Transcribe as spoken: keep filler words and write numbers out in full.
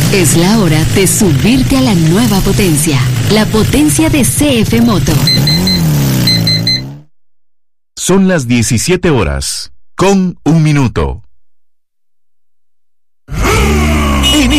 Es la hora de subirte a la nueva potencia, la potencia de C F Moto. Son las diecisiete horas, con un minuto.